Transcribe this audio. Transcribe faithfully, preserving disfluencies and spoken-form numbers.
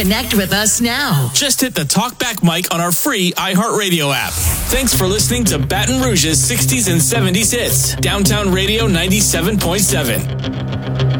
Connect with us now. Just hit the talkback mic on our free iHeartRadio app. Thanks for listening to Baton Rouge's sixties and seventies hits. Downtown Radio ninety-seven point seven.